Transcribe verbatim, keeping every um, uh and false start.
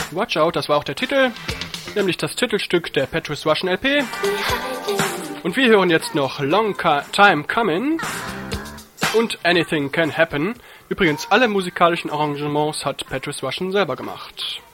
Watch Out, das war auch der Titel, nämlich das Titelstück der Petrus Russian L P. Und wir hören jetzt noch Long Time Coming und Anything Can Happen. Übrigens, alle musikalischen Arrangements hat Petrus Russian selber gemacht.